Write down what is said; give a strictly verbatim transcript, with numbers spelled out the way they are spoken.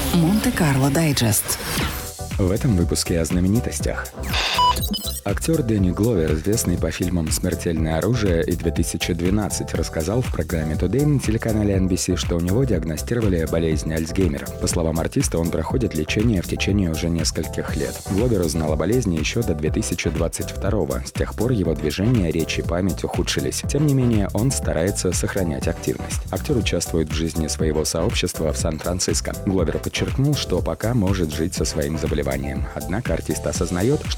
Монте-Карло Дайджест. В этом выпуске о знаменитостях. Актер Дэнни Гловер, известный по фильмам «Смертельное оружие» и две тысячи двенадцать, рассказал в программе Today на телеканале эн би си, что у него диагностировали болезнь Альцгеймера. По словам артиста, он проходит лечение в течение уже нескольких лет. Гловер узнал о болезни еще до две тысячи двадцать второго. С тех пор его движения, речь и память ухудшились. Тем не менее, он старается сохранять активность. Актер участвует в жизни своего сообщества в Сан-Франциско. Гловер подчеркнул, что пока может жить со своим заболеванием. Однако артист осознает, что